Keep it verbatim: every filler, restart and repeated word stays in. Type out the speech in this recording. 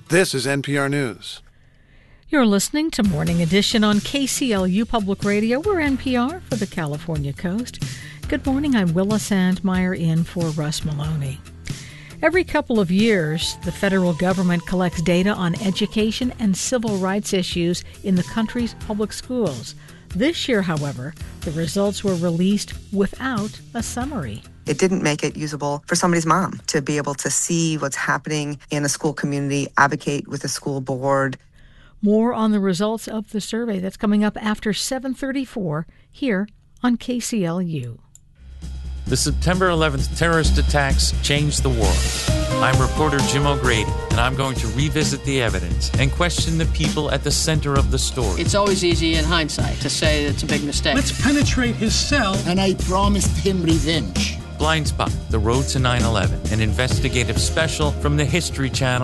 This is N P R News. You're listening to Morning Edition on K C L U Public Radio. We're N P R for the California coast. Good morning. I'm Willa Sandmeyer in for Russ Maloney. Every couple of years, the federal government collects data on education and civil rights issues in the country's public schools. This year, however, the results were released without a summary. It didn't make it usable for somebody's mom to be able to see what's happening in a school community, advocate with the school board. More on the results of the survey. That's coming up after seven thirty-four here on K C L U. The September eleventh terrorist attacks changed the world. I'm reporter Jim O'Grady, and I'm going to revisit the evidence and question the people at the center of the story. It's always easy in hindsight to say it's a big mistake. Let's penetrate his cell. And I promised him revenge. Blind Spot, The Road to nine eleven, an investigative special from the History Channel.